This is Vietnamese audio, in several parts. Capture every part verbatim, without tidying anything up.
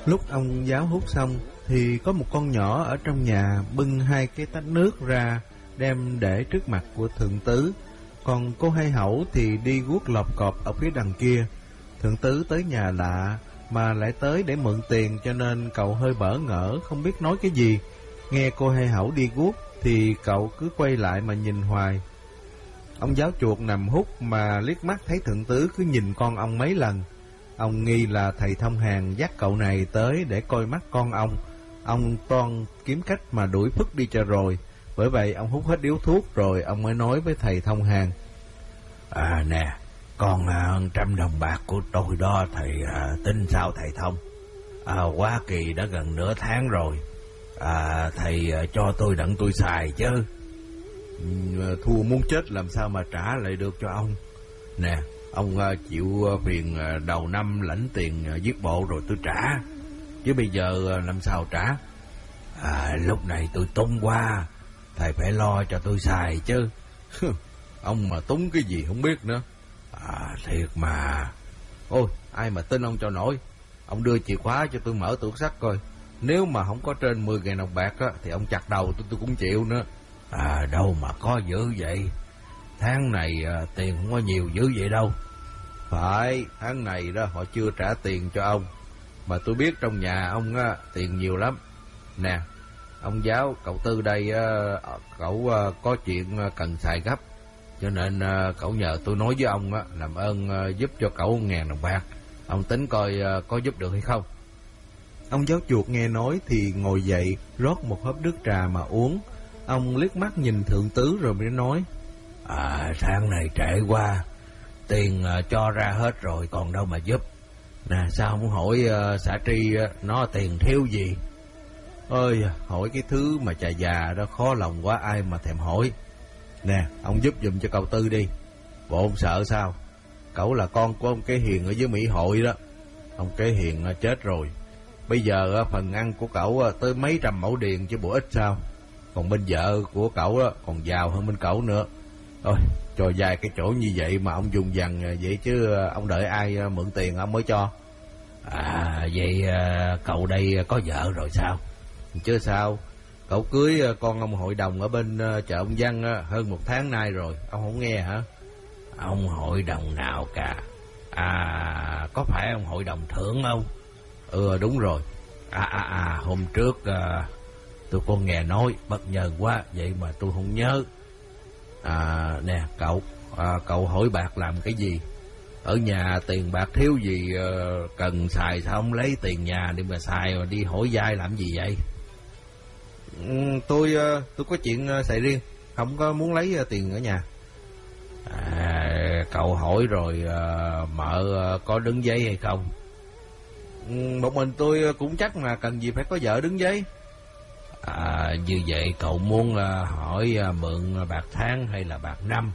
Lúc ông giáo hút xong thì có một con nhỏ ở trong nhà bưng hai cái tách nước ra đem để trước mặt của thượng tứ. Còn cô hai hẩu thì đi guốc lọc cọp ở phía đằng kia. Thượng tứ tới nhà lạ mà lại tới để mượn tiền, cho nên cậu hơi bỡ ngỡ không biết nói cái gì. Nghe cô hai hẩu đi guốc thì cậu cứ quay lại mà nhìn hoài. Ông giáo chuột nằm hút mà liếc mắt thấy thượng tứ cứ nhìn con ông mấy lần. Ông nghi là thầy thông hàng dắt cậu này tới để coi mắt con ông. Ông toan kiếm cách mà đuổi phức đi cho rồi. Bởi vậy ông hút hết điếu thuốc rồi ông mới nói với thầy thông hàng: À nè, con à, trăm đồng bạc của tôi đó thầy à, tính sao thầy thông? À, quá kỳ đã gần nửa tháng rồi. À, thầy à, cho tôi đặng tôi xài chứ. Thua muốn chết làm sao mà trả lại được cho ông. Nè, ông à, chịu à, phiền à, đầu năm lãnh tiền à, giết bộ rồi tôi trả. Chứ bây giờ à, làm sao trả? À, lúc này tôi túng quá, thầy phải lo cho tôi xài chứ. Ông mà túng cái gì không biết nữa. À, thiệt mà. Ôi, ai mà tin ông cho nổi. Ông đưa chìa khóa cho tôi mở tủ sắt coi. Nếu mà không có trên mười ngàn đồng bạc á, thì ông chặt đầu tôi tôi cũng chịu nữa. À, đâu mà có dữ vậy. Tháng này à, tiền không có nhiều dữ vậy đâu. Phải, tháng này đó họ chưa trả tiền cho ông. Mà tôi biết trong nhà ông á, tiền nhiều lắm. Nè, ông giáo, cậu Tư đây á, cậu á, có chuyện cần xài gấp. Cho nên à, cậu nhờ tôi nói với ông á, làm ơn à, giúp cho cậu ngàn đồng bạc. Ông tính coi à, có giúp được hay không. Ông giáo chuột nghe nói thì ngồi dậy, rót một hớp nước trà mà uống. Ông liếc mắt nhìn thượng tứ rồi mới nói: À, tháng này trễ quá, tiền uh, cho ra hết rồi còn đâu mà giúp. Nè, sao không hỏi uh, xã tri uh, nó tiền thiếu gì? Ơi, hỏi cái thứ mà chà già đó khó lòng quá, ai mà thèm hỏi. Nè, ông giúp giùm cho cậu Tư đi. Bộ ông sợ sao? Cậu là con của ông Kế Hiền ở dưới Mỹ Hội đó. Ông Kế Hiền uh, chết rồi. Bây giờ uh, phần ăn của cậu uh, tới mấy trăm mẫu điền chứ bộ ít sao. Còn bên vợ của cậu đó còn giàu hơn bên cậu nữa. Thôi, cho dài cái chỗ như vậy mà ông dùng dằn vậy chứ ông đợi ai mượn tiền ông mới cho. À, vậy cậu đây có vợ rồi sao? Chứ sao, cậu cưới con ông hội đồng ở bên chợ ông Văn hơn một tháng nay rồi, ông không nghe hả? Ông hội đồng nào cả? À, có phải ông hội đồng thưởng không? Ừ, đúng rồi. À, à, à, hôm trước à, tôi có nghe nói, bất ngờ quá, vậy mà tôi không nhớ. À, nè, cậu, à, cậu hỏi bạc làm cái gì? Ở nhà tiền bạc thiếu gì uh, cần xài sao không lấy tiền nhà đi mà xài mà đi hỏi vay làm gì vậy? Ừ, tôi uh, tôi có chuyện uh, xài riêng, không có muốn lấy uh, tiền ở nhà. À, cậu hỏi rồi uh, mợ uh, có đứng giấy hay không? Ừ, một mình tôi cũng chắc mà cần gì phải có vợ đứng giấy. À, như vậy cậu muốn uh, hỏi uh, mượn bạc tháng hay là bạc năm?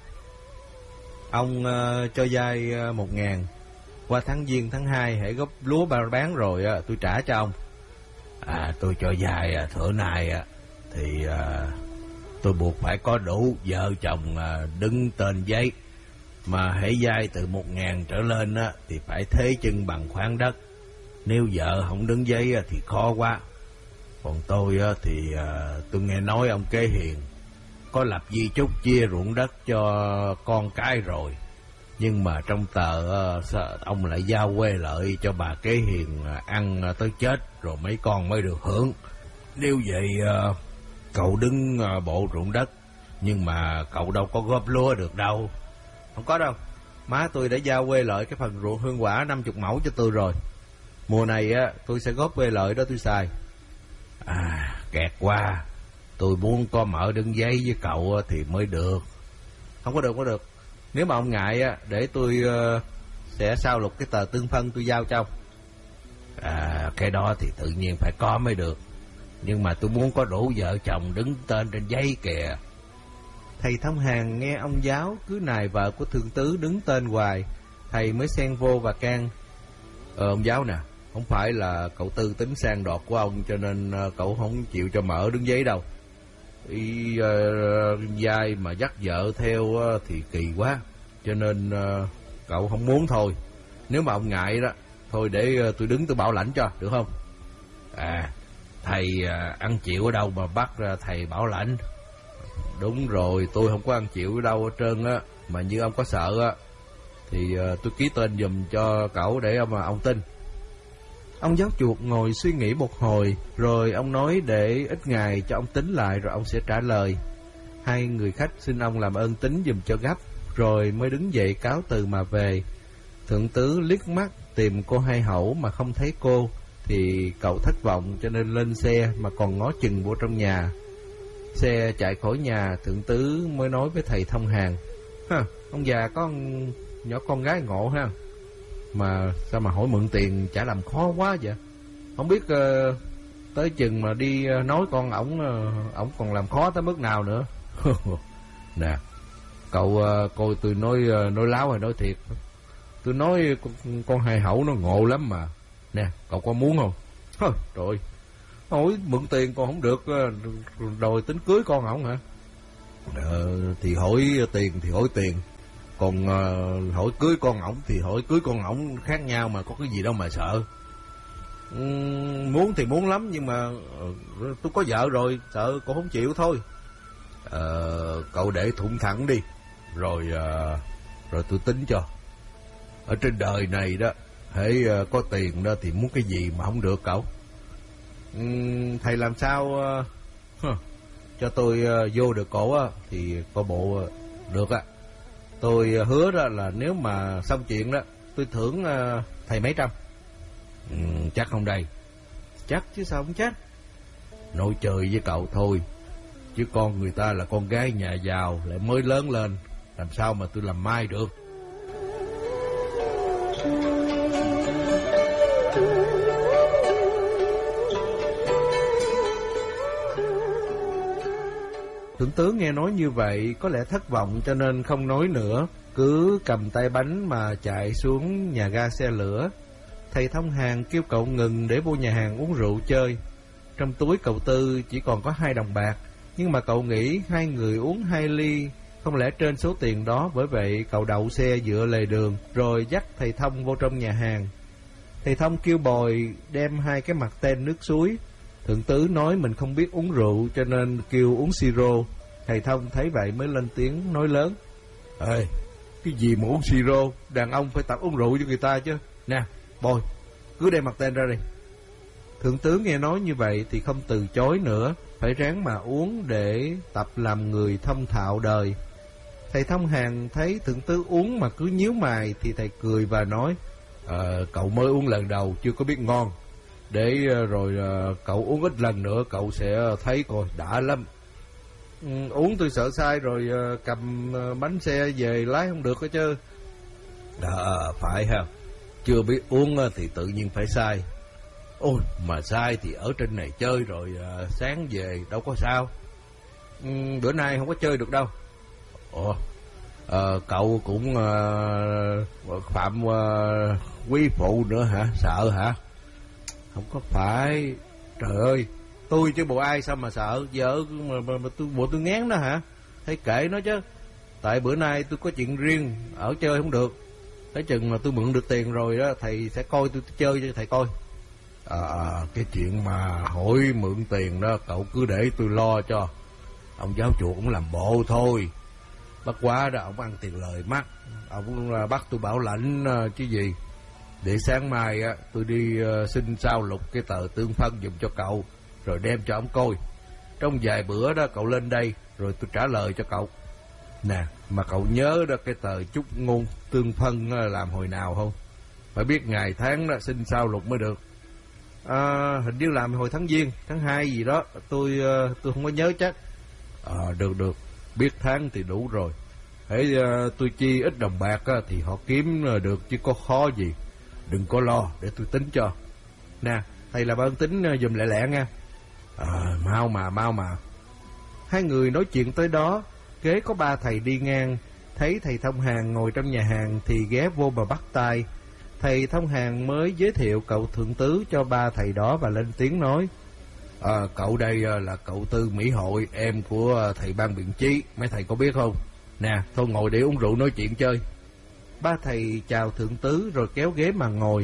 Ông uh, cho vay uh, một ngàn. Qua tháng giêng tháng hai hãy góp lúa bán rồi uh, tôi trả cho ông. À, tôi cho vay uh, thửa này uh, thì uh, tôi buộc phải có đủ vợ chồng uh, đứng tên giấy. Mà hãy vay từ một ngàn trở lên uh, thì phải thế chân bằng khoản đất. Nếu vợ không đứng giấy uh, thì khó quá. Còn tôi thì tôi nghe nói ông Kế Hiền có lập di chúc chia ruộng đất cho con cái rồi. Nhưng mà trong tờ ông lại giao quê lợi cho bà Kế Hiền ăn tới chết rồi mấy con mới được hưởng. Nếu vậy cậu đứng bộ ruộng đất, nhưng mà cậu đâu có góp lúa được đâu. Không có đâu, má tôi đã giao quê lợi cái phần ruộng hương quả năm mươi mẫu cho tôi rồi. Mùa này á tôi sẽ góp quê lợi đó tôi xài. À, kẹt quá. Tôi muốn có mở đứng giấy với cậu thì mới được. Không có được, không có được. Nếu mà ông ngại á, để tôi uh, sẽ sao lục cái tờ tương phân tôi giao cho ông. À, cái đó thì tự nhiên phải có mới được. Nhưng mà tôi muốn có đủ vợ chồng đứng tên trên giấy kìa. Thầy thông hàng nghe ông giáo cứ nài vợ của thượng tứ đứng tên hoài, thầy mới xen vô và can. Ờ, ông giáo nè, không phải là cậu Tư tính sang đọt của ông cho nên cậu không chịu cho mở đứng giấy đâu. Ý uh, dai mà dắt vợ theo uh, thì kỳ quá, cho nên uh, cậu không muốn thôi. Nếu mà ông ngại đó, thôi để uh, tôi đứng tôi bảo lãnh cho, được không? À, thầy à, ăn chịu ở đâu mà bắt à, thầy bảo lãnh? Đúng rồi, tôi không có ăn chịu ở đâu hết trơn á. Mà như ông có sợ á thì à, tôi ký tên giùm cho cậu để mà ông tin. Ông giáo chuột ngồi suy nghĩ một hồi, rồi ông nói để ít ngày cho ông tính lại rồi ông sẽ trả lời. Hai người khách xin ông làm ơn tính giùm cho gấp, rồi mới đứng dậy cáo từ mà về. Thượng tứ liếc mắt tìm cô Hai Hẩu mà không thấy cô, thì cậu thất vọng cho nên lên xe mà còn ngó chừng vô trong nhà. Xe chạy khỏi nhà, thượng tứ mới nói với thầy thông hàng: "Hả, ông già có con nhỏ con gái ngộ ha. Mà sao mà hỏi mượn tiền chả làm khó quá vậy? Không biết uh, tới chừng mà đi uh, nói con ổng uh, ổng còn làm khó tới mức nào nữa." Nè, cậu uh, coi tôi nói uh, nói láo hay nói thiệt? Tôi nói con, con Hai Hẩu nó ngộ lắm mà. Nè, cậu có muốn không? Hơ, trời, hỏi mượn tiền còn không được, đòi tính cưới con ổng hả? Ờ, thì hỏi tiền thì hỏi tiền, còn uh, hỏi cưới con ổng thì hỏi cưới con ổng, khác nhau mà, có cái gì đâu mà sợ. uhm, Muốn thì muốn lắm, nhưng mà uh, tôi có vợ rồi, sợ cô không chịu thôi. Ờ, cậu để thủng thẳng đi, rồi uh, rồi tôi tính cho. Ở trên đời này đó, hễ uh, có tiền đó thì muốn cái gì mà không được cậu? uhm, Thầy làm sao uh, huh, cho tôi uh, vô được cổ uh, thì coi bộ uh, được á. Tôi uh, hứa đó là nếu mà xong chuyện đó, tôi thưởng uh, thầy mấy trăm. Ừ, chắc không đây? Chắc chứ sao không chắc. Nói chơi với cậu thôi, chứ con người ta là con gái nhà giàu lại mới lớn lên, làm sao mà tôi làm mai được. Thượng tướng nghe nói như vậy có lẽ thất vọng cho nên không nói nữa, cứ cầm tay bánh mà chạy xuống nhà ga xe lửa. Thầy thông hàng kêu cậu ngừng để vô nhà hàng uống rượu chơi. Trong túi cậu Tư chỉ còn có hai đồng bạc, nhưng mà cậu nghĩ hai người uống hai ly không lẽ trên số tiền đó, bởi vậy cậu đậu xe dựa lề đường rồi dắt thầy thông vô trong nhà hàng. Thầy thông kêu bồi đem hai cái mặt ten nước suối. Thượng tứ nói mình không biết uống rượu cho nên kêu uống siro. Thầy thông thấy vậy mới lên tiếng nói lớn: "Ê, cái gì mà uống siro? Đàn ông phải tập uống rượu cho người ta chứ. Nè, bồi, cứ đem mặt tên ra đi." Thượng tướng nghe nói như vậy thì không từ chối nữa, phải ráng mà uống để tập làm người thông thạo đời. Thầy thông hàng thấy thượng tứ uống mà cứ nhíu mày thì thầy cười và nói: Ờ, cậu mới uống lần đầu chưa có biết ngon, để rồi cậu uống ít lần nữa cậu sẽ thấy coi đã lắm. Ừ, uống tôi sợ sai rồi cầm bánh xe về lái không được hết chứ. Ờ, phải ha, chưa biết uống thì tự nhiên phải sai. Ôi, mà sai thì ở trên này chơi rồi à, sáng về đâu có sao. Ừ, bữa nay không có chơi được đâu. Ồ, à, cậu cũng à, phạm à, quý phụ nữa hả? Sợ hả? Không có phải. Trời ơi, tôi chứ bộ ai sao mà sợ. Vợ mà, mà, mà tôi, bộ tôi ngán đó hả? Thấy kệ nó chứ. Tại bữa nay tôi có chuyện riêng, ở chơi không được. Tới chừng mà tôi mượn được tiền rồi đó, thầy sẽ coi tôi chơi cho thầy coi. À, cái chuyện mà hỏi mượn tiền đó cậu cứ để tôi lo cho. Ông giáo chuột cũng làm bộ thôi. Bất quá đó ông ăn tiền lời mắc, ông bắt tôi bảo lãnh chứ gì. Để sáng mai á tôi đi uh, xin sao lục cái tờ tương phân giùm cho cậu, rồi đem cho ông coi. Trong vài bữa đó cậu lên đây rồi tôi trả lời cho cậu. Nè, mà cậu nhớ đó cái tờ chúc ngôn tương phân làm hồi nào không? Phải biết ngày tháng đó xin sao lục mới được. À, hình như làm hồi tháng Giêng, tháng hai gì đó, tôi tôi không có nhớ chắc. À, được được, biết tháng thì đủ rồi. Hãy uh, tôi chi ít đồng bạc uh, thì họ kiếm uh, được chứ có khó gì. Đừng có lo, để tôi tính cho. Nè, thầy làm ơn tính uh, dùm lẹ lẹ nha. À, mau mà, mau mà. Hai người nói chuyện tới đó, kế có ba thầy đi ngang, thấy thầy thông hàng ngồi trong nhà hàng thì ghé vô mà bắt tay. Thầy thông hàng mới giới thiệu cậu thượng tứ cho ba thầy đó và lên tiếng nói: À, cậu đây là cậu Tư Mỹ Hội, em của thầy Ban Biện Chí, mấy thầy có biết không? Nè, thôi ngồi để uống rượu nói chuyện chơi. Ba thầy chào thượng tứ rồi kéo ghế mà ngồi.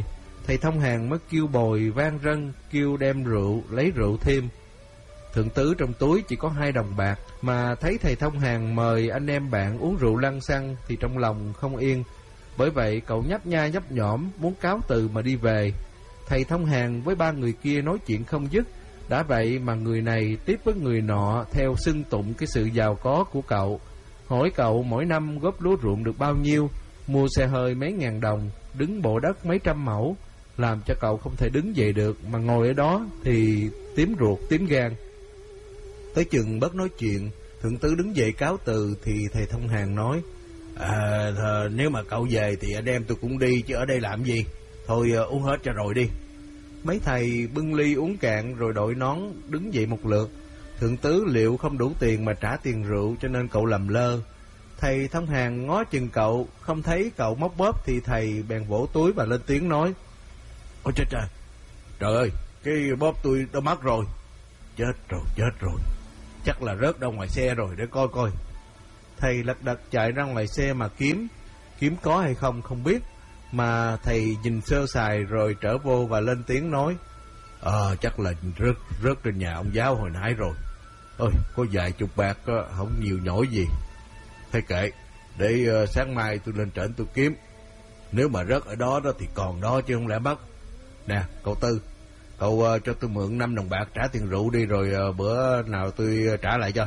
Thầy thông hàng mới kêu bồi vang rân, kêu đem rượu, lấy rượu thêm. Thượng tứ trong túi chỉ có hai đồng bạc, mà thấy thầy thông hàng mời anh em bạn uống rượu lăng xăng thì trong lòng không yên. Bởi vậy cậu nhấp nha nhấp nhõm muốn cáo từ mà đi về. Thầy thông hàng với ba người kia nói chuyện không dứt. Đã vậy mà người này tiếp với người nọ theo xưng tụng cái sự giàu có của cậu. Hỏi cậu mỗi năm góp lúa ruộng được bao nhiêu, mua xe hơi mấy ngàn đồng, đứng bộ đất mấy trăm mẫu, làm cho cậu không thể đứng dậy được, mà ngồi ở đó thì tím ruột tím gan. Tới chừng bớt nói chuyện, thượng tứ đứng dậy cáo từ thì thầy thông hàng nói: À, thờ, nếu mà cậu về thì anh em tôi cũng đi, chứ ở đây làm gì? Thôi uh, uống hết cho rồi đi. Mấy thầy bưng ly uống cạn rồi đội nón đứng dậy một lượt. Thượng tứ liệu không đủ tiền mà trả tiền rượu, cho nên cậu làm lơ. Thầy thông hàng ngó chừng cậu, không thấy cậu móc bóp thì thầy bèn vỗ túi và lên tiếng nói: Ôi trời trời, trời ơi, cái bóp tôi đã mất rồi. Chết rồi, chết rồi, chắc là rớt đâu ngoài xe rồi, để coi coi. Thầy lật đật chạy ra ngoài xe mà kiếm. Kiếm có hay không không biết, mà thầy nhìn sơ sài rồi trở vô và lên tiếng nói: Ờ, chắc là rớt, rớt trên nhà ông giáo hồi nãy rồi. Ôi, có vài chục bạc, không nhiều nhỏi gì. Thôi kệ, để uh, sáng mai tôi lên trển tôi kiếm. Nếu mà rớt ở đó đó thì còn đó chứ không lẽ mất. Nè, cậu Tư, cậu uh, cho tôi mượn năm đồng bạc trả tiền rượu đi, rồi uh, bữa nào tôi uh, trả lại cho.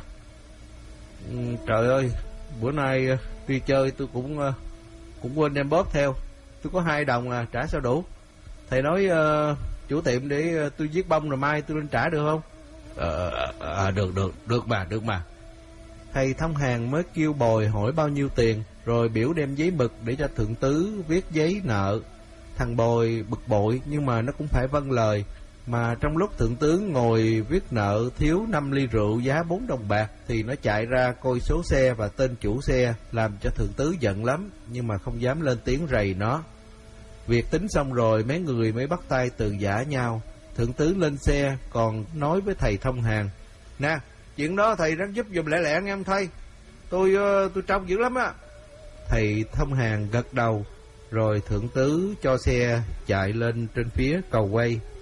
Ừ, trời ơi, bữa nay uh, đi chơi tôi cũng uh, cũng quên đem bóp theo. Tôi có hai đồng à, trả sao đủ? Thầy nói uh, chủ tiệm để uh, tôi viết bông rồi mai tôi lên trả được không? Ờ, à, được, được, được mà, được mà. Thầy thông hàng mới kêu bồi hỏi bao nhiêu tiền, rồi biểu đem giấy mực để cho thượng tứ viết giấy nợ. Thằng bồi bực bội nhưng mà nó cũng phải vâng lời. Mà trong lúc thượng tướng ngồi viết nợ thiếu năm ly rượu giá bốn đồng bạc thì nó chạy ra coi số xe và tên chủ xe, làm cho thượng tứ giận lắm nhưng mà không dám lên tiếng rầy nó. Việc tính xong rồi mấy người mới bắt tay từ giã nhau. Thượng tứ lên xe còn nói với thầy thông hàng: Nè, chuyện đó thầy ráng giúp giùm lẹ lẹ nghe em thầy. Tôi uh, tôi trông dữ lắm á. Thầy thông hàng gật đầu, rồi thượng tứ cho xe chạy lên trên phía cầu quay.